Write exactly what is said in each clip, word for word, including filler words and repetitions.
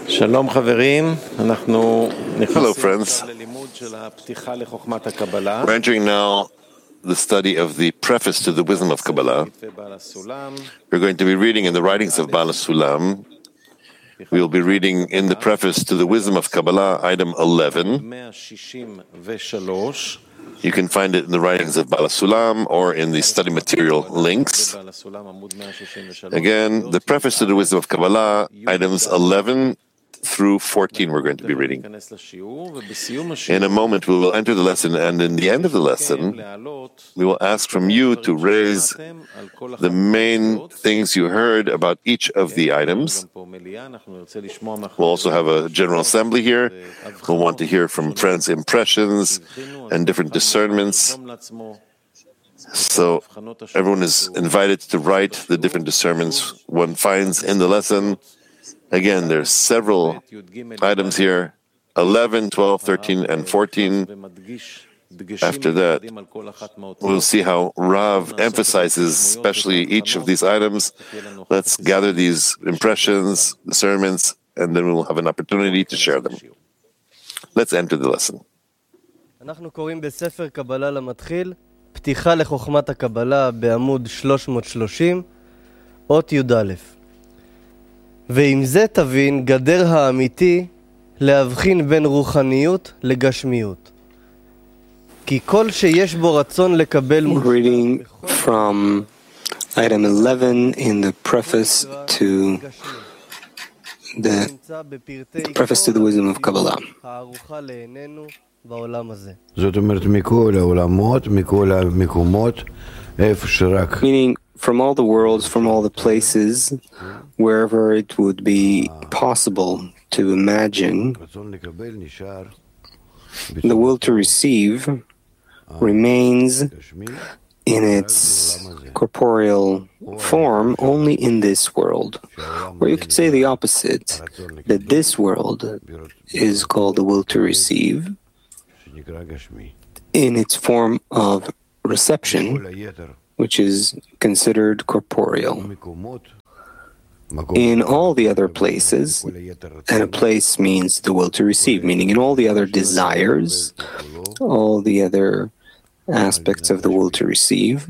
Hello friends, we're entering now the study of the preface to the Wisdom of Kabbalah. We're going to be reading in the writings of Baal HaSulam. We will be reading in the preface to the Wisdom of Kabbalah, item eleven. You can find it in the writings of Baal HaSulam or in the study material links. Again, the preface to the Wisdom of Kabbalah, items eleven through fourteen we're going to be reading. In a moment we will enter the lesson, and in the end of the lesson we will ask from you to raise the main things you heard about each of the items. We'll also have a general assembly here. We'll want to hear from friends' impressions and different discernments. So everyone is invited to write the different discernments one finds in the lesson. Again, there's several items here, eleven, twelve, thirteen, and fourteen. After that, we'll see how Rav emphasizes especially each of these items. Let's gather these impressions, discernments, and then we'll have an opportunity to share them. Let's enter the lesson. אנחנו קוראים בספר קבלה למתחיל, פתיחה לחוכמת הקבלה בעמוד שלוש מאות ושלושים, אות י"א. ועם זה תבין גדר האמיתי להבחין בין רוחניות לגשמיות. כי כל שיש בו רצון לקבל... Reading from item eleven in the preface to the preface to the Wisdom of Kabbalah. הערוכה לעינינו בעולם הזה. זאת אומרת מכל העולמות, מכל המקומות, איפה שרק... Meaning from all the worlds, from all the places, wherever it would be possible to imagine, the will to receive remains in its corporeal form only in this world. Or you could say the opposite, that this world is called the will to receive in its form of reception, which is considered corporeal. In all the other places, and a place means the will to receive, meaning in all the other desires, all the other aspects of the will to receive,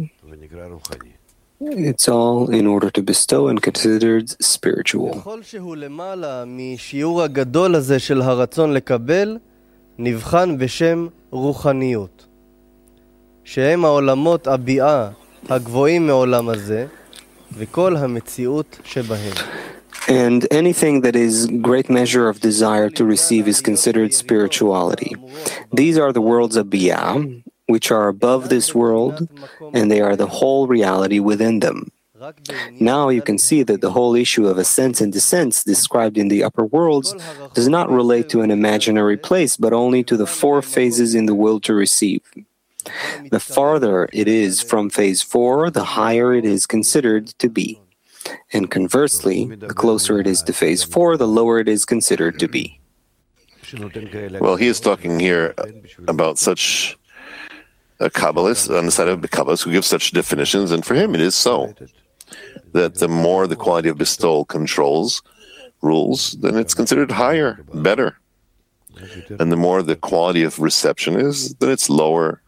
it's all in order to bestow and considered spiritual. ככל שהוא למעלה משיעור הגדול הזה של הרצון לקבל, נבחן בשם רוחניות, שהם העולמות הביאה הגבוהים מעולם הזה, וכל המציאות שבהם. And anything that is great measure of desire to receive is considered spirituality. These are the worlds of Biyah, which are above this world, and they are the whole reality within them. Now you can see that the whole issue of ascents and descents described in the upper worlds does not relate to an imaginary place, but only to the four phases in the will to receive. The farther it is from phase four, the higher it is considered to be. And conversely, the closer it is to phase four, the lower it is considered to be. Well, he is talking here about such a Kabbalist, on the side of the Kabbalist, who gives such definitions, and for him it is so, that the more the quality of bestowal controls, rules, then it's considered higher, better. And the more the quality of reception is, then it's lower,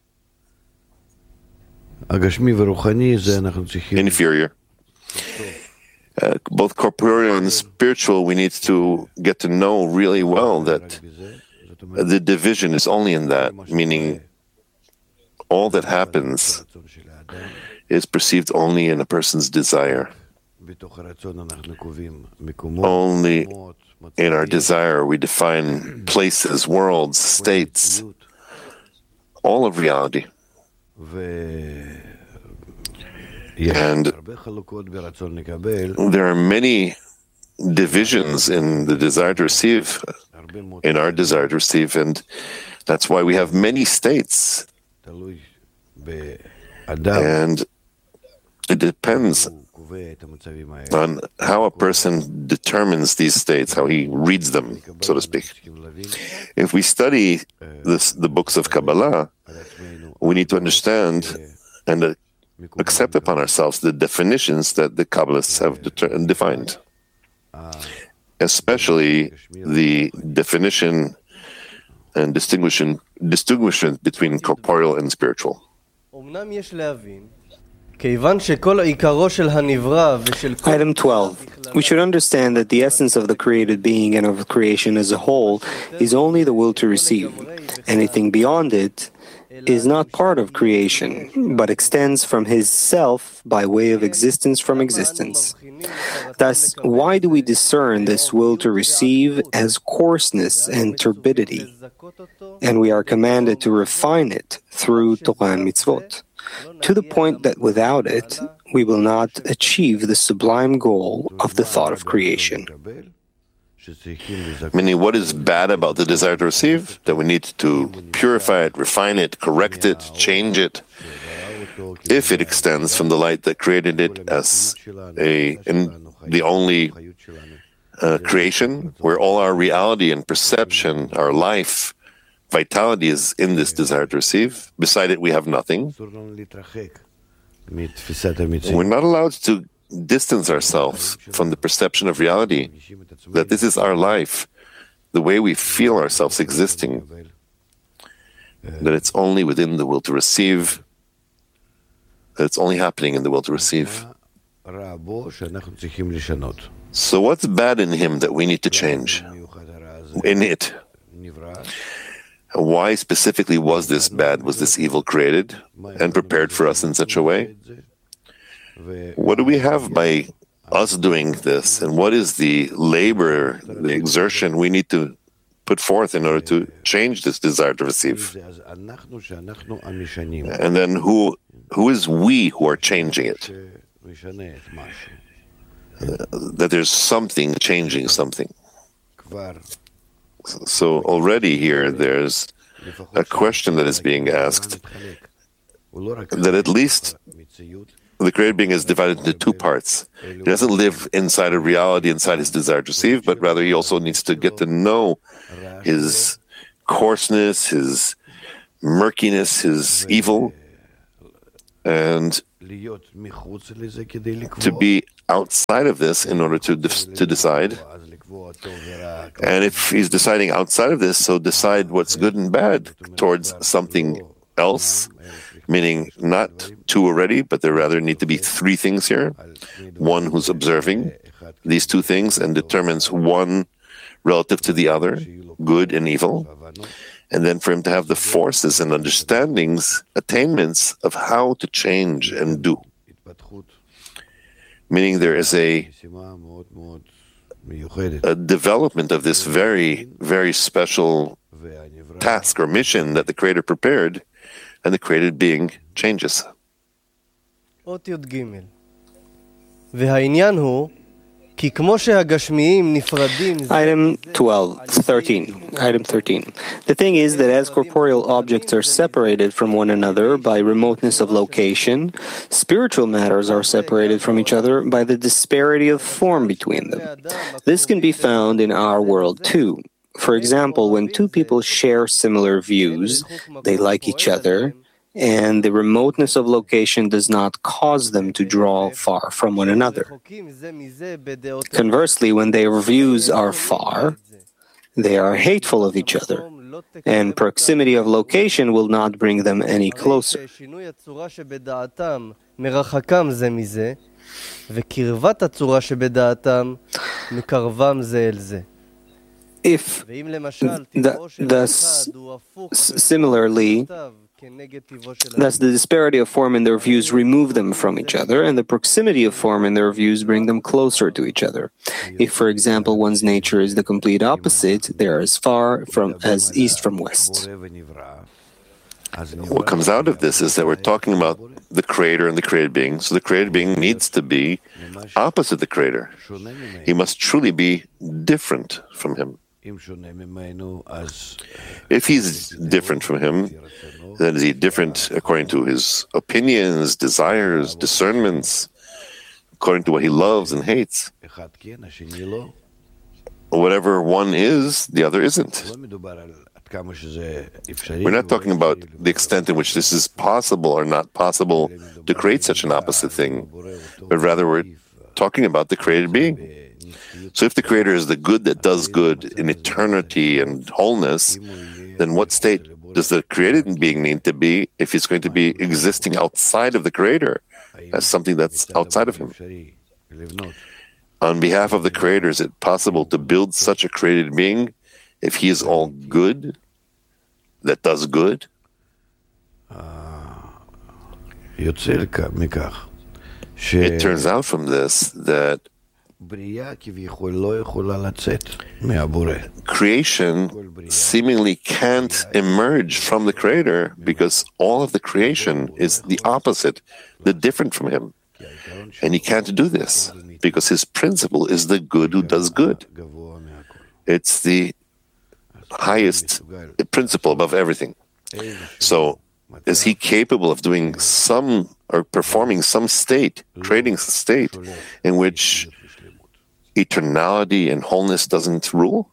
inferior. Uh, both corporeal and spiritual, we need to get to know really well that the division is only in that, meaning all that happens is perceived only in a person's desire. Only in our desire we define places, worlds, states, all of reality. And there are many divisions in the desire to receive, in our desire to receive, and that's why we have many states. And it depends on how a person determines these states, how he reads them, so to speak. If we study this, the books of Kabbalah, we need to understand and accept upon ourselves the definitions that the Kabbalists have deter- defined. especially the definition and distinguishing, distinguishing between corporeal and spiritual. Item twelve. We should understand that the essence of the created being and of creation as a whole is only the will to receive. Anything beyond it is not part of creation, but extends from his self by way of existence from existence. Thus, why do we discern this will to receive as coarseness and turbidity? And we are commanded to refine it through Torah and mitzvot, to the point that without it, we will not achieve the sublime goal of the thought of creation. Meaning, what is bad about the desire to receive? That we need to purify it, refine it, correct it, change it, if it extends from the light that created it as a in the only uh, creation, where all our reality and perception, our life, vitality is in this desire to receive. Beside it, we have nothing. We're not allowed to distance ourselves from the perception of reality, that this is our life, the way we feel ourselves existing, that it's only within the will to receive, that it's only happening in the will to receive. So what's bad in him that we need to change? In it. Why specifically was this bad? Was this evil created and prepared for us in such a way? What do we have by us doing this? And what is the labor, the exertion we need to put forth in order to change this desire to receive? And then who who is we who are changing it? Uh, that there's something changing something. So already here there's a question that is being asked, that at least the created being is divided into two parts. He doesn't live inside a reality, inside his desire to receive, but rather he also needs to get to know his coarseness, his murkiness, his evil, and to be outside of this in order to to decide. And if he's deciding outside of this, so decide what's good and bad towards something else, meaning not two already, but there rather need to be three things here. One who's observing these two things and determines one relative to the other, good and evil, and then for him to have the forces and understandings, attainments of how to change and do. Meaning there is a, a development of this very, very special task or mission that the Creator prepared, and the created being changes. Item twelve, thirteen. Item thirteen. The thing is that as corporeal objects are separated from one another by remoteness of location, spiritual matters are separated from each other by the disparity of form between them. This can be found in our world too. For example, when two people share similar views, they like each other, and the remoteness of location does not cause them to draw far from one another. Conversely, when their views are far, they are hateful of each other, and proximity of location will not bring them any closer. If, th- thus, similarly, thus the disparity of form in their views remove them from each other, and the proximity of form in their views bring them closer to each other. If, for example, one's nature is the complete opposite, they are as far from as east from west. What comes out of this is that we're talking about the Creator and the created being. So the created being needs to be opposite the Creator. He must truly be different from him. If he's different from him, then is he different according to his opinions, desires, discernments, according to what he loves and hates? Whatever one is, the other isn't. We're not talking about the extent in which this is possible or not possible to create such an opposite thing, but rather we're talking about the created being. So if the Creator is the good that does good in eternity and wholeness, then what state does the created being need to be if he's going to be existing outside of the Creator as something that's outside of him? On behalf of the Creator, is it possible to build such a created being if he is all good, that does good? It turns out from this that creation seemingly can't emerge from the Creator because all of the creation is the opposite, the different from him. And he can't do this because his principle is the good who does good. It's the highest principle above everything. So, is he capable of doing some or performing some state, creating a state in which eternality and wholeness doesn't rule?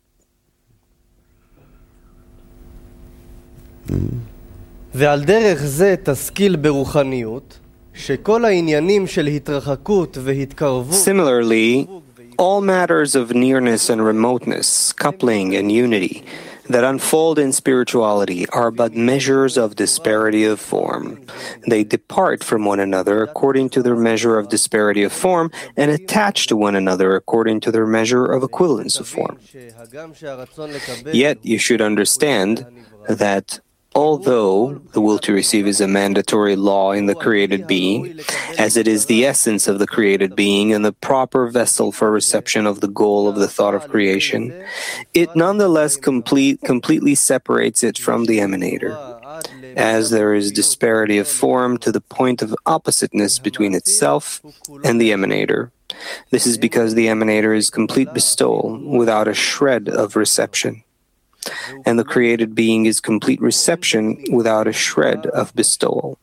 ועל דרך זה תשכיל ברוחניות שכל העניינים של התרחקות והתקרבות. Similarly, all matters of nearness and remoteness, coupling and unity, that unfold in spirituality are but measures of disparity of form. They depart from one another according to their measure of disparity of form and attach to one another according to their measure of equivalence of form. Yet you should understand that although the will to receive is a mandatory law in the created being, as it is the essence of the created being and the proper vessel for reception of the goal of the thought of creation, it nonetheless complete, completely separates it from the emanator, as there is disparity of form to the point of oppositeness between itself and the emanator. This is because the emanator is complete bestowal without a shred of reception, and the created being is complete reception without a shred of bestowal.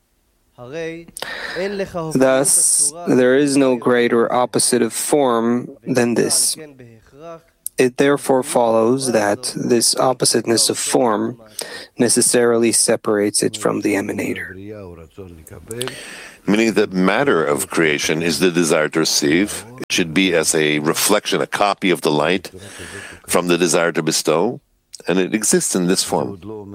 Thus, there is no greater opposite of form than this. It therefore follows that this oppositeness of form necessarily separates it from the emanator. Meaning that matter of creation is the desire to receive. It should be as a reflection, a copy of the light from the desire to bestow, and it exists in this form.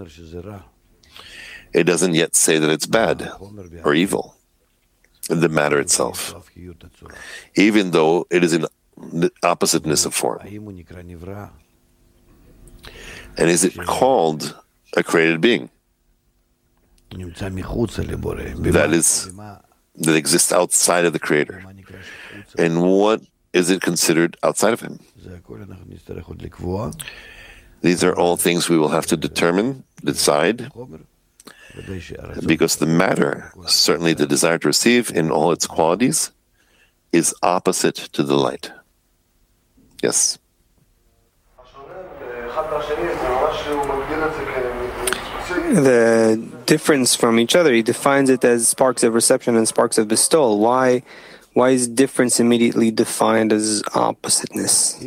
It doesn't yet say that it's bad or evil, the matter itself, even though it is in the oppositeness of form. And is it called a created being? That is, that exists outside of the Creator. And what is it considered outside of him? These are all things we will have to determine, decide, because the matter, certainly the desire to receive in all its qualities, is opposite to the light. Yes? The difference from each other, he defines it as sparks of reception and sparks of bestowal. Why, why is difference immediately defined as oppositeness?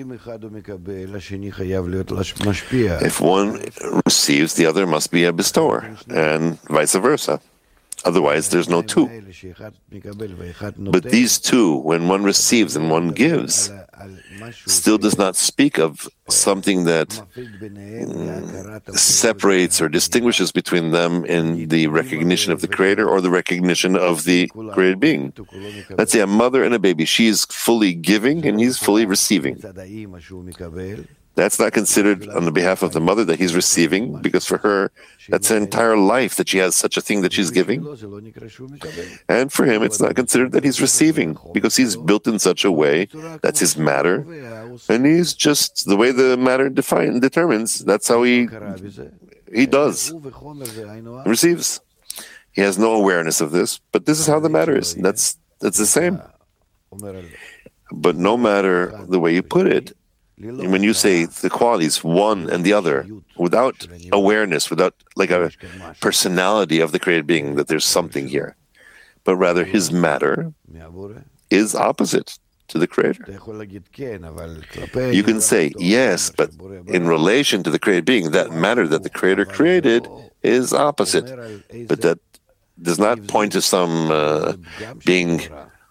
If one receives, the other must be a bestower, and vice versa. Otherwise, there's no two. But these two, when one receives and one gives, still does not speak of something that mm, separates or distinguishes between them in the recognition of the Creator or the recognition of the created being. Let's say a mother and a baby. She is fully giving and he's fully receiving. That's not considered on the behalf of the mother that he's receiving, because for her, that's an entire life that she has such a thing that she's giving. And for him, it's not considered that he's receiving, because he's built in such a way, that's his matter, and he's just, the way the matter define, determines, that's how he, he does, receives. He has no awareness of this, but this is how the matter is. That's, that's the same. But no matter the way you put it, when you say the qualities, one and the other, without awareness, without like a personality of the created being, that there's something here, but rather his matter is opposite to the Creator. You can say, yes, but in relation to the created being, that matter that the Creator created is opposite. But that does not point to some uh, being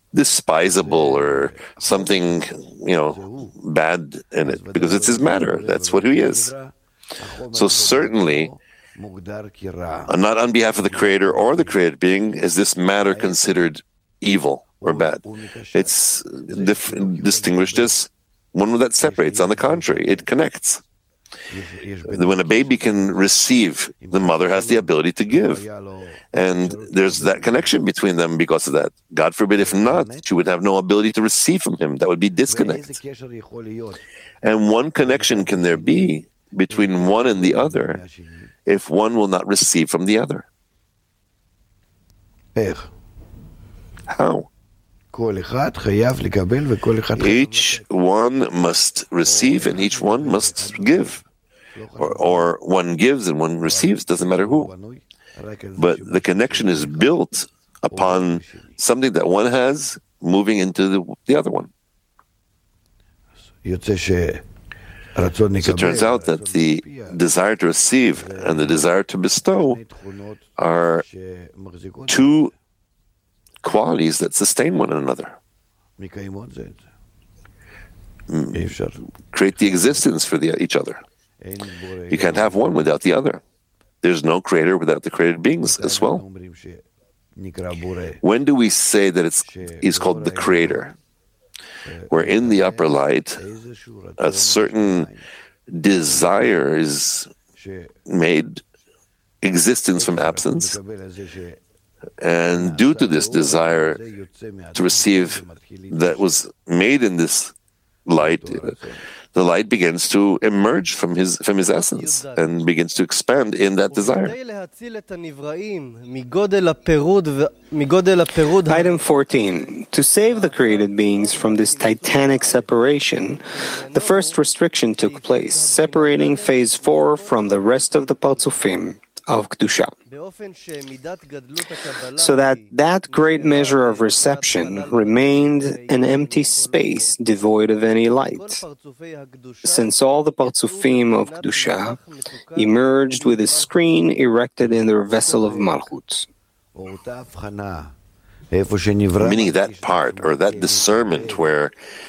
despisable or something, you know, bad in it, because it's his matter. That's what he is. So certainly, not on behalf of the Creator or the created being is this matter considered evil or bad. It's dif- distinguished as one that separates. On the contrary, it connects. When a baby can receive, the mother has the ability to give. And there's that connection between them because of that. God forbid, if not, she would have no ability to receive from him. That would be disconnect. And one connection can there be between one and the other if one will not receive from the other? How? Each one must receive and each one must give. Or, or one gives and one receives, doesn't matter who. But the connection is built upon something that one has moving into the, the other one. So it turns out that the desire to receive and the desire to bestow are two qualities that sustain one another. Mm. Create the existence for the, each other. You can't have one without the other. There's no creator without the created beings as well. When do we say that it's he's called the creator? Where in the upper light, a certain desire is made existence from absence. And due to this desire to receive that was made in this light, the light begins to emerge from his from his essence and begins to expand in that desire. Item fourteen. To save the created beings from this titanic separation, the first restriction took place, separating phase four from the rest of the Parzufim of Kedusha, so that that great measure of reception remained an empty space devoid of any light, since all the Parzufim of Kedusha emerged with a screen erected in their vessel of Malchut. Meaning that part, or that discernment where